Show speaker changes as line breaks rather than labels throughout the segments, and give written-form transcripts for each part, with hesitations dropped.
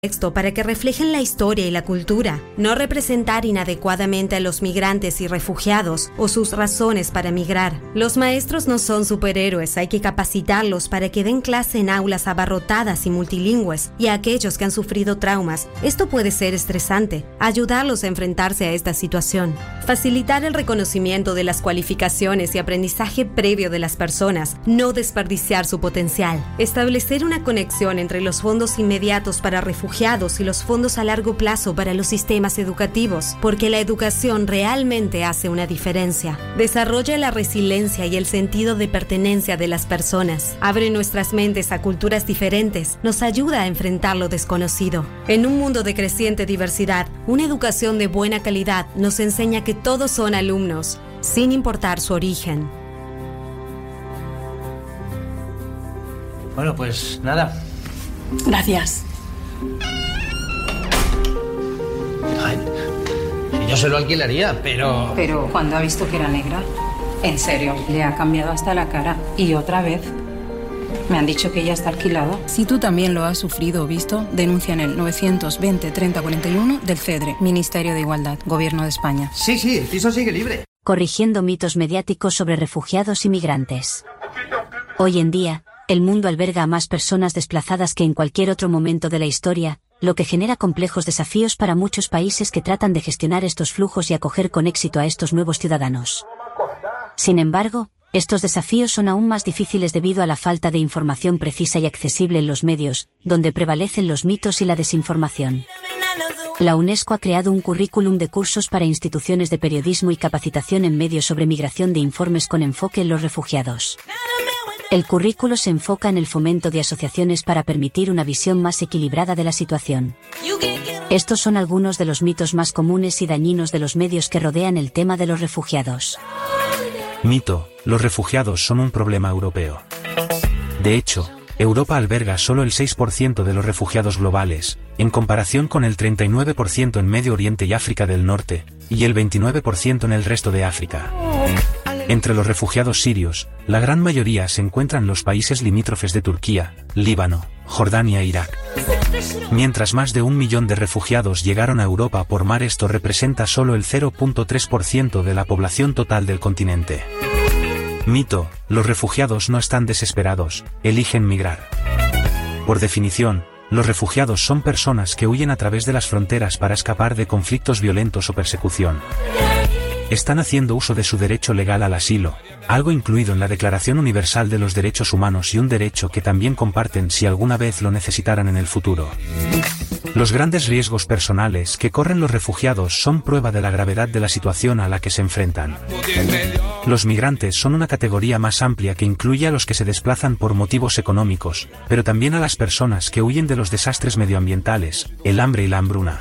texto para que reflejen la historia y la cultura, no representar inadecuadamente a los migrantes y refugiados o sus razones para migrar. Los maestros no son superhéroes, hay que capacitarlos para que den clase en aulas abarrotadas y multilingües, y a aquellos que han sufrido traumas, esto puede ser estresante, ayudarlos a enfrentarse a esta situación. Facilitar el reconocimiento de las cualificaciones y aprendizaje previo de las personas, no desperdiciar su potencial. Establecer una conexión entre los fondos inmediatos para refugiados y los fondos a largo plazo para los sistemas educativos, porque la educación realmente hace una diferencia. Desarrolla la resiliencia y el sentido de pertenencia de las personas. Abre nuestras mentes a culturas diferentes, nos ayuda a enfrentar lo desconocido. En un mundo de creciente diversidad, una educación de buena calidad nos enseña que todos son alumnos, sin importar su origen.
Bueno, pues nada.
Gracias.
Ay, yo se lo alquilaría, pero...
Pero cuando ha visto que era negra, en serio, le ha cambiado hasta la cara. Y otra vez, me han dicho que ya está alquilado.
Si tú también lo has sufrido o visto, denuncia en el 920 30 41 del CEDRE, Ministerio de Igualdad, Gobierno de España.
Sí, el piso sigue libre.
Corrigiendo mitos mediáticos sobre refugiados y migrantes. Hoy en día, el mundo alberga a más personas desplazadas que en cualquier otro momento de la historia, lo que genera complejos desafíos para muchos países que tratan de gestionar estos flujos y acoger con éxito a estos nuevos ciudadanos. Sin embargo, estos desafíos son aún más difíciles debido a la falta de información precisa y accesible en los medios, donde prevalecen los mitos y la desinformación. La UNESCO ha creado un currículum de cursos para instituciones de periodismo y capacitación en medios sobre migración de informes con enfoque en los refugiados. El currículo se enfoca en el fomento de asociaciones para permitir una visión más equilibrada de la situación. Estos son algunos de los mitos más comunes y dañinos de los medios que rodean el tema de los refugiados.
Mito: los refugiados son un problema europeo. De hecho, Europa alberga solo el 6% de los refugiados globales, en comparación con el 39% en Medio Oriente y África del Norte, y el 29% en el resto de África. Entre los refugiados sirios, la gran mayoría se encuentran en los países limítrofes de Turquía, Líbano, Jordania e Irak. Mientras más de 1 millón de refugiados llegaron a Europa por mar, esto representa solo el 0.3% de la población total del continente. Mito: los refugiados no están desesperados, eligen migrar. Por definición, los refugiados son personas que huyen a través de las fronteras para escapar de conflictos violentos o persecución. Están haciendo uso de su derecho legal al asilo, algo incluido en la Declaración Universal de los Derechos Humanos y un derecho que también comparten si alguna vez lo necesitaran en el futuro. Los grandes riesgos personales que corren los refugiados son prueba de la gravedad de la situación a la que se enfrentan. Los migrantes son una categoría más amplia que incluye a los que se desplazan por motivos económicos, pero también a las personas que huyen de los desastres medioambientales, el hambre y la hambruna.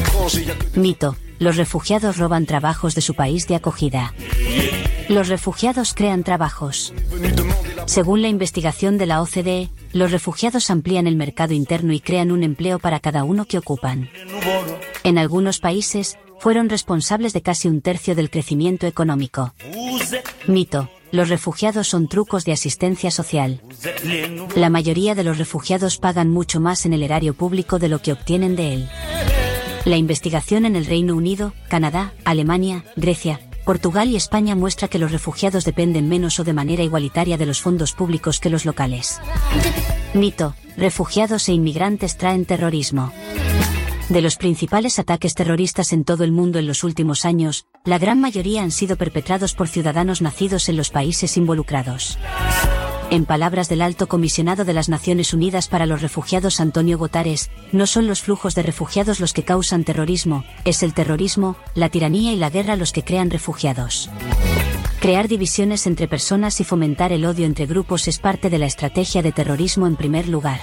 Mito: los refugiados roban trabajos de su país de acogida. Los refugiados crean trabajos. Según la investigación de la OCDE, los refugiados amplían el mercado interno y crean un empleo para cada uno que ocupan. En algunos países, fueron responsables de casi 1/3 del crecimiento económico. Mito: los refugiados son trucos de asistencia social. La mayoría de los refugiados pagan mucho más en el erario público de lo que obtienen de él. La investigación en el Reino Unido, Canadá, Alemania, Grecia, Portugal y España muestra que los refugiados dependen menos o de manera igualitaria de los fondos públicos que los locales. Mito: refugiados e inmigrantes traen terrorismo. De los principales ataques terroristas en todo el mundo en los últimos años, la gran mayoría han sido perpetrados por ciudadanos nacidos en los países involucrados. En palabras del Alto Comisionado de las Naciones Unidas para los Refugiados Antonio Guterres, no son los flujos de refugiados los que causan terrorismo, es el terrorismo, la tiranía y la guerra los que crean refugiados. Crear divisiones entre personas y fomentar el odio entre grupos es parte de la estrategia de terrorismo en primer lugar.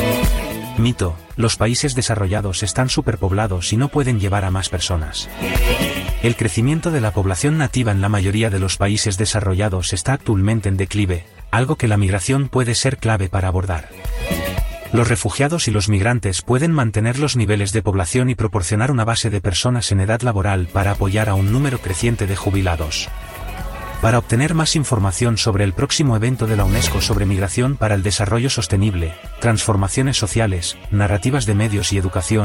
Mito: los países desarrollados están superpoblados y no pueden llevar a más personas. El crecimiento de la población nativa en la mayoría de los países desarrollados está actualmente en declive, algo que la migración puede ser clave para abordar. Los refugiados y los migrantes pueden mantener los niveles de población y proporcionar una base de personas en edad laboral para apoyar a un número creciente de jubilados. Para obtener más información sobre el próximo evento de la UNESCO sobre migración para el desarrollo sostenible, transformaciones sociales, narrativas de medios y educación,